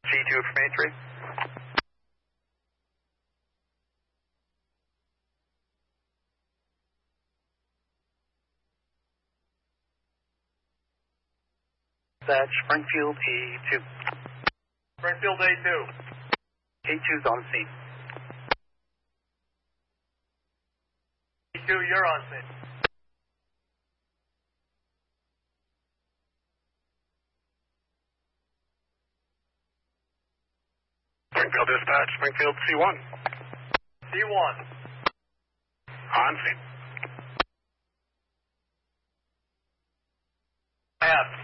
G2 from A3. Dispatch, Springfield A2. Springfield A2. A2's on scene. A2, you're on scene. Springfield Dispatch, Springfield C1. C1. On scene. I have